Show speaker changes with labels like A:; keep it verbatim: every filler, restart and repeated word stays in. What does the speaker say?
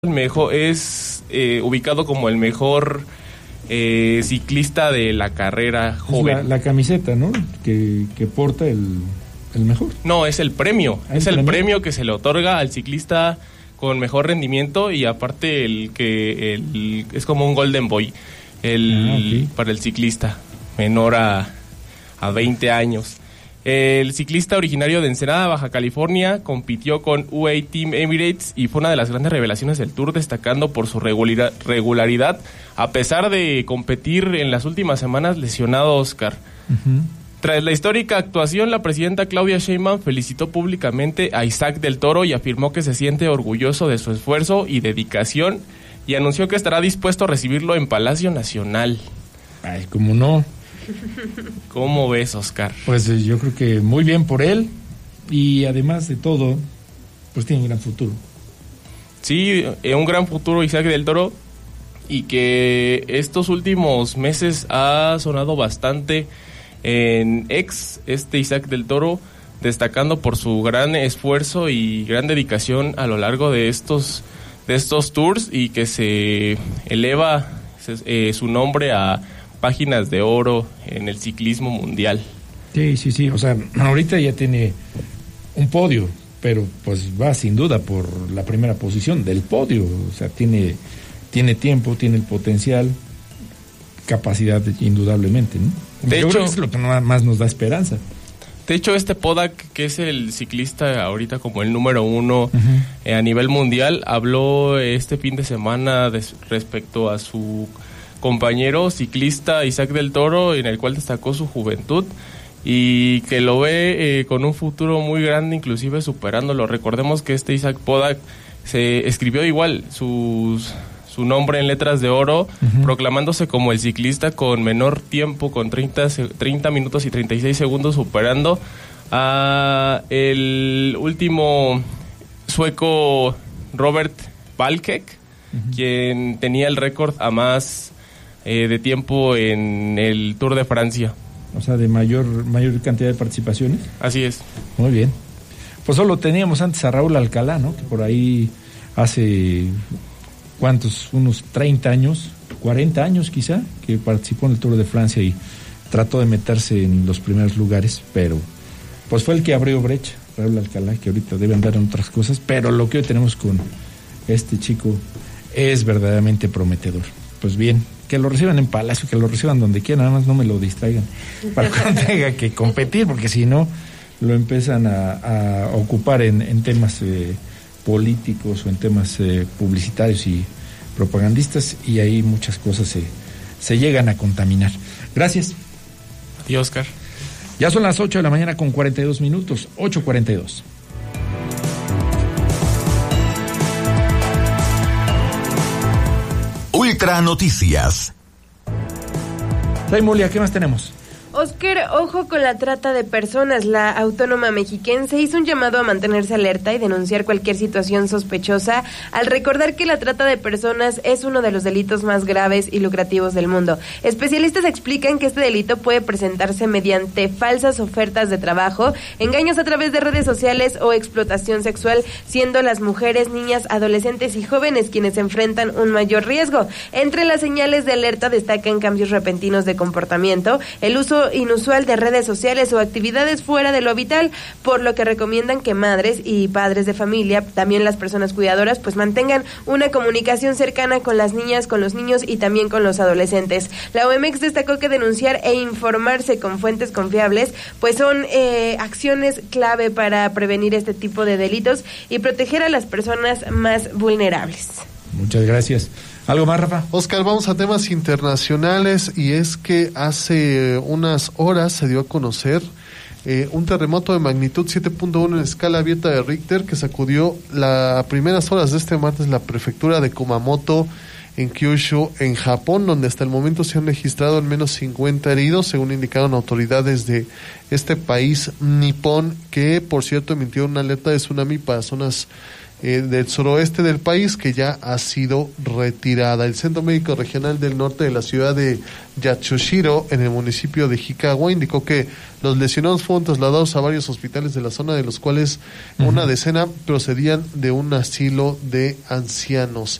A: mejor, es eh, ubicado como el mejor eh, ciclista de la carrera joven.
B: Es la, la camiseta, ¿no? Que, que porta el, el mejor.
A: No, es el premio. ¿Ah, es el premio? premio que se le otorga al ciclista con mejor rendimiento y aparte el que el, es como un Golden Boy el, ah, okay. para el ciclista menor a, a veinte años. El ciclista originario de Ensenada, Baja California, compitió con U A E Team Emirates y fue una de las grandes revelaciones del Tour, destacando por su regularidad, regularidad a pesar de competir en las últimas semanas lesionado. Oscar. Uh-huh. Tras la histórica actuación, la presidenta Claudia Sheinbaum felicitó públicamente a Isaac del Toro y afirmó que se siente orgulloso de su esfuerzo y dedicación y anunció que estará dispuesto a recibirlo en Palacio Nacional.
B: Ay, cómo no.
A: ¿Cómo ves, Oscar?
B: Pues eh, yo creo que muy bien por él y además de todo, pues tiene un gran futuro.
A: Sí, eh, un gran futuro Isaac del Toro y que estos últimos meses ha sonado bastante en ex este Isaac del Toro, destacando por su gran esfuerzo y gran dedicación a lo largo de estos de estos tours y que se eleva eh, su nombre a páginas de oro en el ciclismo mundial.
B: Sí, sí, sí, o sea, ahorita ya tiene un podio, pero pues va sin duda por la primera posición del podio, o sea, tiene, tiene tiempo, tiene el potencial, capacidad indudablemente, ¿no?
A: De
B: Yo
A: hecho,
B: creo que es lo que más nos da esperanza.
A: De hecho, este Podak, que es el ciclista ahorita como el número uno uh-huh. eh, a nivel mundial, habló este fin de semana de, respecto a su compañero ciclista Isaac del Toro, en el cual destacó su juventud y que lo ve eh, con un futuro muy grande, inclusive superándolo. Recordemos que este Isaac Podak se escribió igual sus, su nombre en letras de oro, uh-huh. proclamándose como el ciclista con menor tiempo, con treinta, treinta minutos y treinta y seis segundos, superando a el último sueco Robert Valkek, uh-huh. quien tenía el récord a más Eh, de tiempo en el Tour de Francia.
B: O sea, de mayor mayor cantidad de participaciones.
A: Así es.
B: Muy bien. Pues solo teníamos antes a Raúl Alcalá, ¿no? Que por ahí hace, ¿cuántos? Unos treinta años, cuarenta años quizá, que participó en el Tour de Francia y trató de meterse en los primeros lugares, pero pues fue el que abrió brecha, Raúl Alcalá, que ahorita debe andar en otras cosas, pero lo que hoy tenemos con este chico es verdaderamente prometedor. Pues bien, que lo reciban en Palacio, que lo reciban donde quieran, nada más no me lo distraigan para cuando tenga que competir, porque si no lo empiezan a, a ocupar en, en temas eh, políticos o en temas eh, publicitarios y propagandistas, y ahí muchas cosas se, se llegan a contaminar. Gracias.
A: Adiós, Oscar.
B: Ya son las ocho de la mañana con cuarenta y dos minutos, ocho cuarenta y dos.
C: Ultra Noticias.
B: Raimulia, ¿qué más tenemos?
D: Oscar, ojo con la trata de personas. La autónoma mexiquense hizo un llamado a mantenerse alerta y denunciar cualquier situación sospechosa, al recordar que la trata de personas es uno de los delitos más graves y lucrativos del mundo. Especialistas explican que este delito puede presentarse mediante falsas ofertas de trabajo, engaños a través de redes sociales o explotación sexual, siendo las mujeres, niñas, adolescentes y jóvenes quienes enfrentan un mayor riesgo. Entre las señales de alerta destacan cambios repentinos de comportamiento, el uso inusual de redes sociales o actividades fuera de lo vital, por lo que recomiendan que madres y padres de familia, también las personas cuidadoras, pues mantengan una comunicación cercana con las niñas, con los niños y también con los adolescentes. La O M X destacó que denunciar e informarse con fuentes confiables pues son eh, acciones clave para prevenir este tipo de delitos y proteger a las personas más vulnerables.
B: Muchas gracias. ¿Algo más, Rafa?
E: Oscar, vamos a temas internacionales, y es que hace unas horas se dio a conocer eh, un terremoto de magnitud siete punto uno en escala abierta de Richter que sacudió la, a primeras horas de este martes la prefectura de Kumamoto en Kyushu, en Japón, donde hasta el momento se han registrado al menos cincuenta heridos, según indicaron autoridades de este país nipón, que por cierto emitió una alerta de tsunami para zonas eh, del suroeste del país, que ya ha sido retirada. El Centro Médico Regional del Norte de la ciudad de Yatsushiro, en el municipio de Hikawa, indicó que los lesionados fueron trasladados a varios hospitales de la zona, de los cuales uh-huh. una decena procedían de un asilo de ancianos.